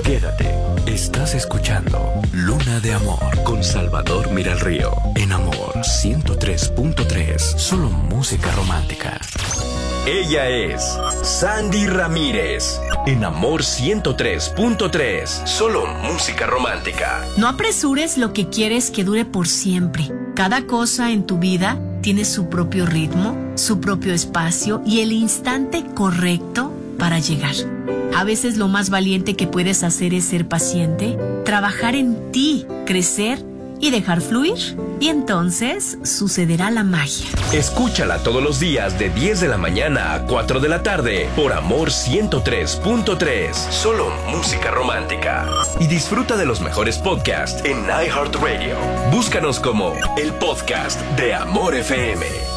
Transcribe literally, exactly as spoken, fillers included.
Quédate. Estás escuchando Luna de Amor con Salvador Miralrío. En Amor ciento tres punto tres. Solo música romántica. Ella es Sandy Ramírez. En Amor ciento tres punto tres. Solo música romántica. No apresures lo que quieres que dure por siempre. Cada cosa en tu vida tiene su propio ritmo, su propio espacio y el instante correcto para llegar. A veces lo más valiente que puedes hacer es ser paciente, trabajar en ti, crecer y dejar fluir. Y entonces sucederá la magia. Escúchala todos los días de diez de la mañana a cuatro de la tarde por Amor ciento tres punto tres. Solo música romántica. Y disfruta de los mejores podcasts en iHeartRadio. Búscanos como el podcast de Amor F M.